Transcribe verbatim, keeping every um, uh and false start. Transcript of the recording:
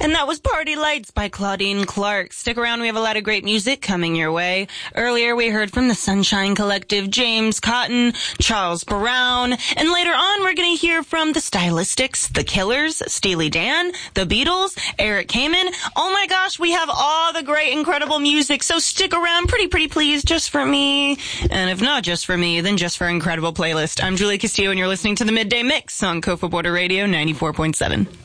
And that was Party Lights by Claudine Clark. Stick around, we have a lot of great music coming your way. Earlier we heard from the Sunshine Collective, James Cotton, Charles Brown, and later on we're going to hear from the Stylistics, The Killers, Steely Dan, The Beatles, Eric Kamen. Oh my gosh, we have all the great, incredible music, so stick around pretty, pretty please, just for me. And if not just for me, then just for Incredible Playlist. I'm Julie Castillo and you're listening to the Midday Mix on Kofa Border Radio ninety-four point seven.